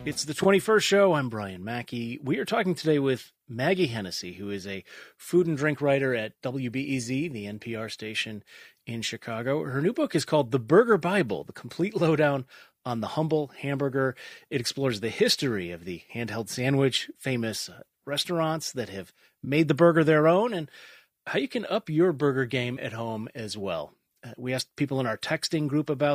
It's the 21st show. I'm Brian Mackey. We are talking today with Maggie Hennessy, who is a food and drink writer at WBEZ, the NPR station in Chicago. Her new book is called The Burger Bible, the complete lowdown on the humble hamburger. It explores the history of the handheld sandwich, famous restaurants that have made the burger their own, and how you can up your burger game at home as well. We asked people in our texting group about